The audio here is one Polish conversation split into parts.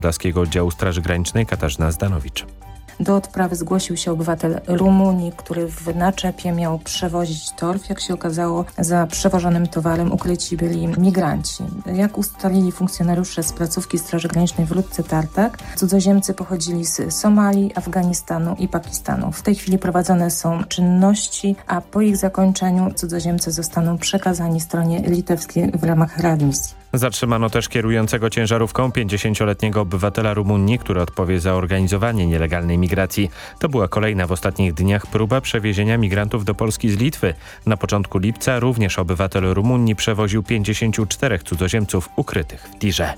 Daskiego Oddziału Straży Granicznej Katarzyna Zdanowicz. Do odprawy zgłosił się obywatel Rumunii, który w naczepie miał przewozić torf. Jak się okazało, za przewożonym towarem ukryci byli migranci. Jak ustalili funkcjonariusze z placówki Straży Granicznej w Rudce Tartak, cudzoziemcy pochodzili z Somalii, Afganistanu i Pakistanu. W tej chwili prowadzone są czynności, a po ich zakończeniu cudzoziemcy zostaną przekazani stronie litewskiej w ramach readmisji. Zatrzymano też kierującego ciężarówką 50-letniego obywatela Rumunii, który odpowie za organizowanie nielegalnej migracji. To była kolejna w ostatnich dniach próba przewiezienia migrantów do Polski z Litwy. Na początku lipca również obywatel Rumunii przewoził 54 cudzoziemców ukrytych w tirze.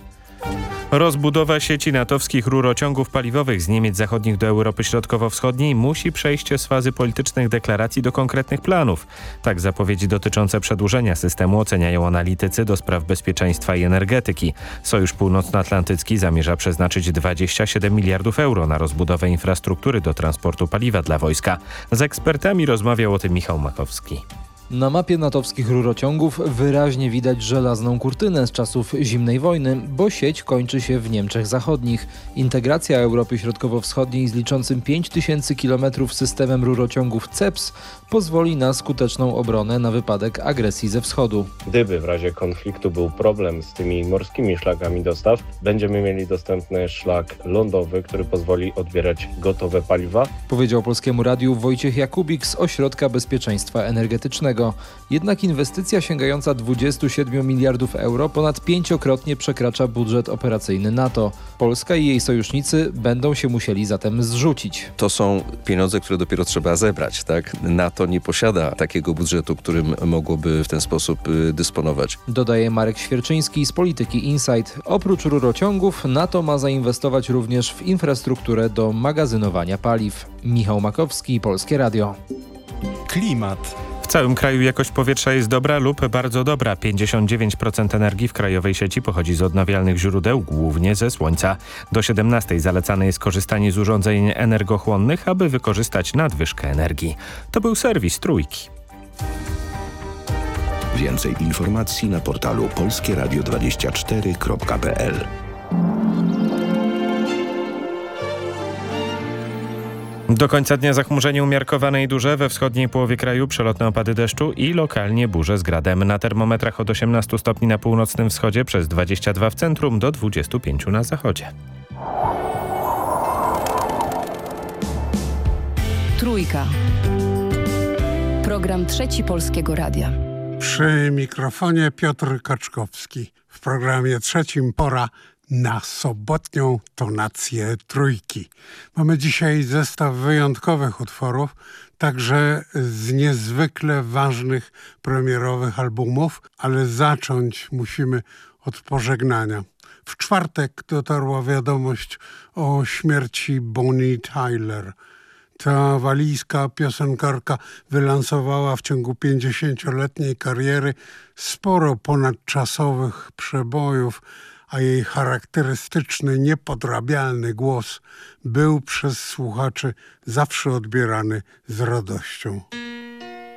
Rozbudowa sieci natowskich rurociągów paliwowych z Niemiec zachodnich do Europy Środkowo-Wschodniej musi przejść z fazy politycznych deklaracji do konkretnych planów. Tak zapowiedzi dotyczące przedłużenia systemu oceniają analitycy do spraw bezpieczeństwa i energetyki. Sojusz Północnoatlantycki zamierza przeznaczyć 27 miliardów euro na rozbudowę infrastruktury do transportu paliwa dla wojska. Z ekspertami rozmawiał o tym Michał Makowski. Na mapie natowskich rurociągów wyraźnie widać żelazną kurtynę z czasów zimnej wojny, bo sieć kończy się w Niemczech Zachodnich. Integracja Europy Środkowo-Wschodniej z liczącym 5000 km systemem rurociągów CEPS pozwoli na skuteczną obronę na wypadek agresji ze wschodu. Gdyby w razie konfliktu był problem z tymi morskimi szlakami dostaw, będziemy mieli dostępny szlak lądowy, który pozwoli odbierać gotowe paliwa. Powiedział Polskiemu Radiu Wojciech Jakubik z Ośrodka Bezpieczeństwa Energetycznego. Jednak inwestycja sięgająca 27 miliardów euro ponad 5-krotnie przekracza budżet operacyjny NATO. Polska i jej sojusznicy będą się musieli zatem zrzucić. To są pieniądze, które dopiero trzeba zebrać, tak? NATO nie posiada takiego budżetu, którym mogłoby w ten sposób dysponować. Dodaje Marek Świerczyński z Polityki Insight. Oprócz rurociągów NATO ma zainwestować również w infrastrukturę do magazynowania paliw. Michał Makowski, Polskie Radio. Klimat. W całym kraju jakość powietrza jest dobra lub bardzo dobra. 59% energii w krajowej sieci pochodzi z odnawialnych źródeł, głównie ze słońca. Do 17 zalecane jest korzystanie z urządzeń energochłonnych, aby wykorzystać nadwyżkę energii. To był serwis Trójki. Więcej informacji na portalu polskieradio24.pl. Do końca dnia zachmurzenie umiarkowane i duże, we wschodniej połowie kraju przelotne opady deszczu i lokalnie burze z gradem. Na termometrach od 18 stopni na północnym wschodzie, przez 22 w centrum, do 25 na zachodzie. Trójka. Program Trzeci Polskiego Radia. Przy mikrofonie Piotr Kaczkowski. W programie trzecim pora na sobotnią tonację Trójki. Mamy dzisiaj zestaw wyjątkowych utworów, także z niezwykle ważnych premierowych albumów, ale zacząć musimy od pożegnania. W czwartek dotarła wiadomość o śmierci Bonnie Tyler. Ta walijska piosenkarka wylansowała w ciągu 50-letniej kariery sporo ponadczasowych przebojów, a jej charakterystyczny, niepodrabialny głos był przez słuchaczy zawsze odbierany z radością.